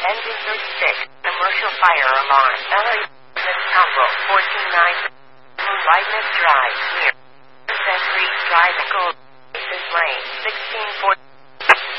Engine 36. Commercial fire alarm. LA. Temple 149. Lightness Drive. Near. Century Drive. Gold. Lane. 1640.